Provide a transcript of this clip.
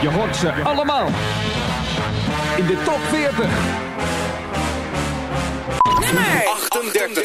Je hoort ze allemaal in de top 40. Nummer 38.